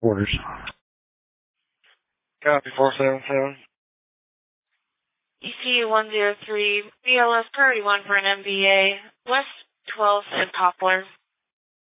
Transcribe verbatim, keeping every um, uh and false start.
Orders. Copy, four seven seven. E C U one zero three, B L S priority one for an M B A, West twelfth and Poplar.